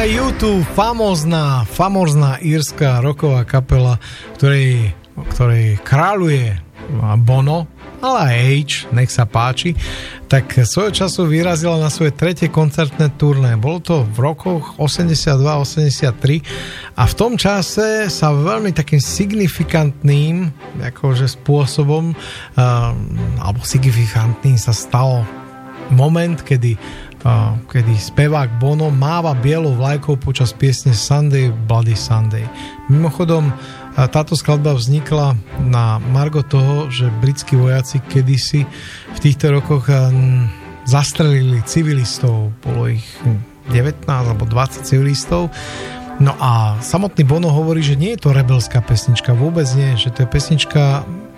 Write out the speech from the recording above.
U2, famózna írska rocková kapela, ktorej kráľuje Bono, ale aj Age, nech sa páči, tak svojho času vyrazila na svoje tretie koncertné turné. Bolo to v rokoch 82-83 a v tom čase sa veľmi takým signifikantným akože spôsobom alebo signifikantným sa stal moment, kedy spevák Bono máva bielou vlajkou počas piesne Sunday Bloody Sunday. Mimochodom, táto skladba vznikla na margo toho, že britskí vojaci kedysi v týchto rokoch zastrelili civilistov. Bolo ich 19 alebo 20 civilistov. No a samotný Bono hovorí, že nie je to rebelská pesnička, vôbec nie, že to je pesnička